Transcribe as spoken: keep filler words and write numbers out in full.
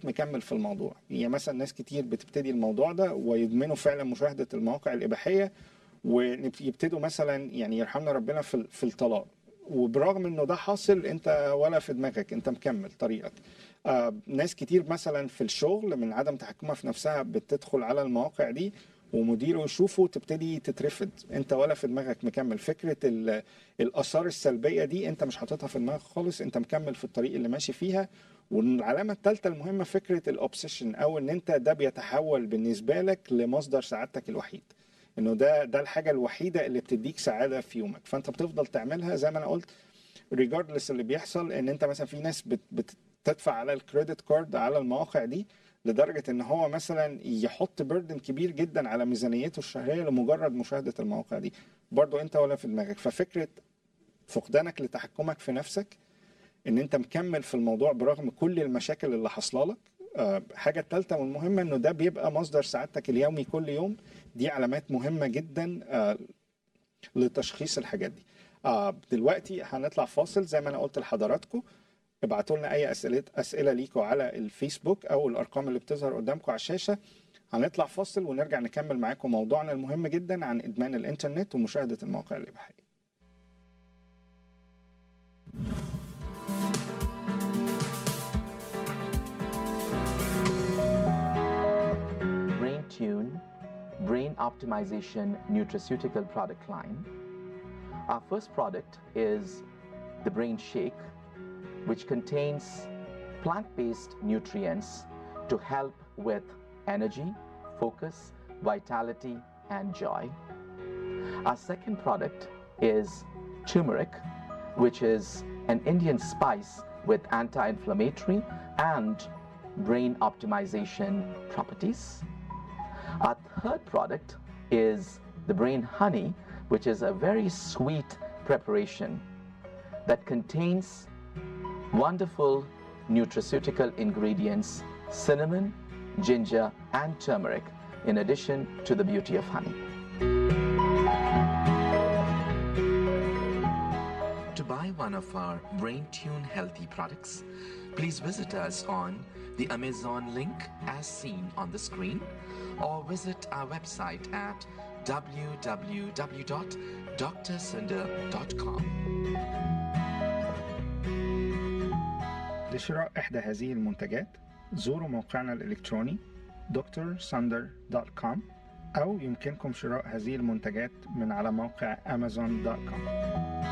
مكمل في الموضوع. يعني مثلا ناس كتير بتبتدي الموضوع ده ويدمنوا فعلا مشاهدة المواقع الإباحية، ويبتدوا مثلا يعني يرحمنا ربنا في في الطلاق، وبرغم انه ده حاصل انت ولا في دماغك، انت مكمل طريقك. آه ناس كتير مثلا في الشغل من عدم تحكمها في نفسها بتدخل على المواقع دي ومديره يشوفه تبتدي تترفد، انت ولا في دماغك مكمل. فكرة الآثار السلبية دي انت مش حاططها في دماغك خالص، انت مكمل في الطريق اللي ماشي فيها. والعلامة الثالثة المهمة فكرة الأوبسيشن، او ان انت ده بيتحول بالنسبة لك لمصدر سعادتك الوحيد، انه ده ده الحاجة الوحيدة اللي بتديك سعادة في يومك، فانت بتفضل تعملها زي ما انا قلت ريجاردلس. اللي بيحصل ان انت مثلا في ناس بت بتدفع على الكريدت كارد على المواقع دي لدرجة ان هو مثلا يحط بردن كبير جدا على ميزانيته الشهرية لمجرد مشاهدة المواقع دي، برضو انت ولا في دماغك. ففكرة فقدانك لتحكمك في نفسك، ان انت مكمل في الموضوع برغم كل المشاكل اللي حصله لك. أه حاجة الثالثة والمهمة انه ده بيبقى مصدر سعادتك اليومي كل يوم. دي علامات مهمة جدا أه لتشخيص الحاجات دي. آه دلوقتي هنطلع فاصل زي ما انا قلت لحضراتكم. ابعتوا لنا اي اسئله اسئله ليكم على الفيسبوك او الارقام اللي بتظهر قدامكم على الشاشه. هنطلع فاصل ونرجع نكمل معاكم موضوعنا المهم جدا عن ادمان الانترنت ومشاهده المواقع الاباحيه. BrainTune Brain Optimization Nutraceutical product line. Our first product is the Brain Shake, which contains plant-based nutrients to help with energy, focus, vitality, and joy. Our second product is turmeric, which is an Indian spice with anti-inflammatory and brain optimization properties. Our third product is the Brain Honey, which is a very sweet preparation that contains wonderful nutraceutical ingredients, cinnamon, ginger, and turmeric, in addition to the beauty of honey. To buy one of our BrainTune healthy products, please visit us on the Amazon link as seen on the screen, or visit our website at w w w dot d r sunder dot com. لشراء إحدى هذه المنتجات زوروا موقعنا الإلكتروني دكتور ساندر دوت كوم، أو يمكنكم شراء هذه المنتجات من على موقع أمازون دوت كوم.